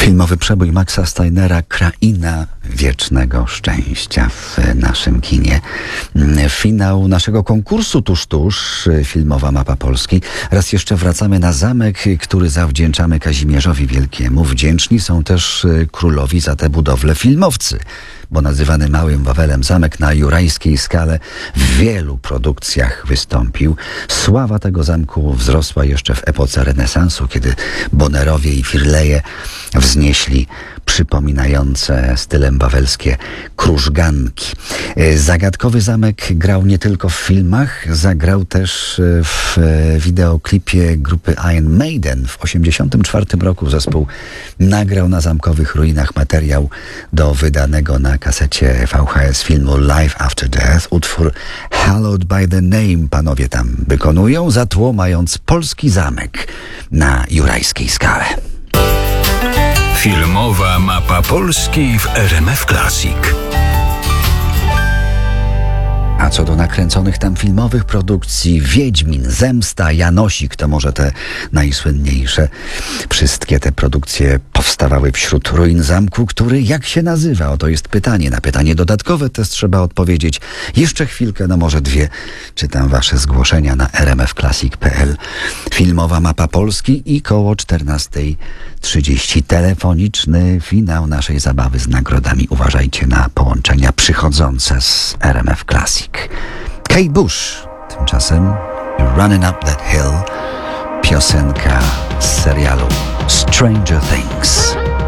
Filmowy przebój Maxa Steinera, Kraina Wiecznego Szczęścia w naszym kinie. Finał naszego konkursu tuż, filmowa mapa Polski. Raz jeszcze wracamy na zamek, który zawdzięczamy Kazimierzowi Wielkiemu. Wdzięczni są też królowi za tę budowlę filmowcy, bo nazywany Małym Wawelem zamek na Jurajskiej Skale w wielu produkcjach wystąpił. Sława tego zamku wzrosła jeszcze w epoce renesansu, kiedy Bonnerowie i Firleje wznieśli przypominające stylem wawelskie krużganki. Zagadkowy zamek grał nie tylko w filmach, zagrał też w wideoklipie grupy Iron Maiden. W 1984 roku zespół nagrał na zamkowych ruinach materiał do wydanego na kasecie VHS filmu Life After Death. Utwór Hallowed by the Name panowie tam wykonują, za tło mając polski zamek na Jurajskiej Skale. Filmowa mapa Polski w RMF Classic. A co do nakręconych tam filmowych produkcji, Wiedźmin, Zemsta, Janosik to może te najsłynniejsze. Wszystkie te produkcje powstawały wśród ruin zamku, który jak się nazywa? Oto jest pytanie. Na pytanie dodatkowe też trzeba odpowiedzieć. Jeszcze chwilkę, no może dwie. Czytam wasze zgłoszenia na rmfclassic.pl. Filmowa mapa Polski i koło 14:30. Telefoniczny finał naszej zabawy z nagrodami. Uważajcie na połączenia przychodzące z RMF Classic. Kate Bush, tymczasem Running Up That Hill, piosenka z serialu Stranger Things.